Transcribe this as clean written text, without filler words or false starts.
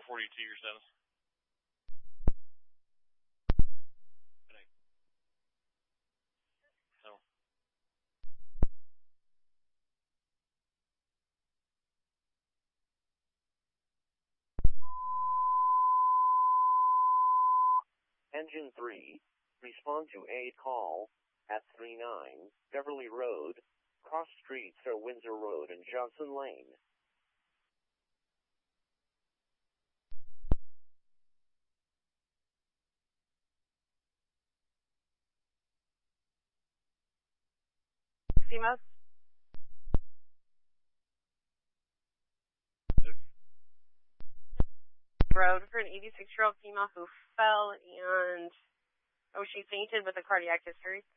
42 your status. So. Engine 3, respond to aid call at 39 Beverly Road, cross streets are Windsor Road and Johnson Lane. CMOS? Road for an 86-year-old female who fell and, she fainted with a cardiac history.